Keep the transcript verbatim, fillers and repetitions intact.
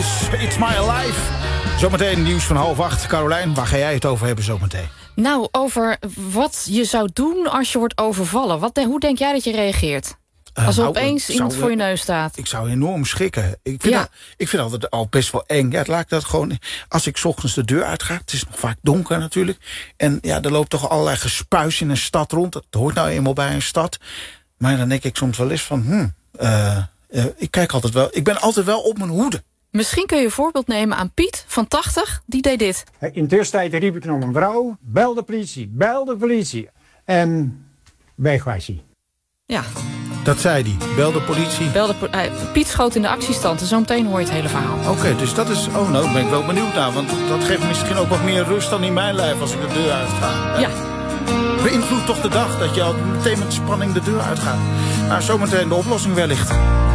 Hills, It's My Life. Zometeen nieuws van half acht. Carolijn, waar ga jij het over hebben zometeen? Nou, over wat je zou doen als je wordt overvallen. Wat, hoe denk jij dat je reageert? Als er Uh, opeens nou, iemand zou, voor je neus staat. Ik zou enorm schrikken. Ik vind, Ja. dat, ik vind altijd al best wel eng. Ja, het lijkt dat gewoon. Als ik 's ochtends de deur uitga, het is nog vaak donker natuurlijk. En ja, er loopt toch allerlei gespuis in een stad rond. Dat hoort nou eenmaal bij een stad. Maar dan denk ik soms wel eens van, hm, uh, uh, ik kijk altijd wel. Ik ben altijd wel op mijn hoede. Misschien kun je een voorbeeld nemen aan Piet van tachtig. Die deed dit. In tussentijd riep ik nog een vrouw. Bel de politie, bel de politie. En weg was hij. Ja. Dat zei hij. Bel de politie. Bel de, uh, Piet schoot in de actiestand en zo meteen hoor je het hele verhaal. Oké, okay, dus dat is... Oh, nou, ben ik wel benieuwd naar. Want dat geeft misschien ook wat meer rust dan in mijn lijf als ik de deur uitga. Ja. Beïnvloedt toch de dag dat je al meteen met spanning de deur uitgaat. Nou, zometeen de oplossing wellicht.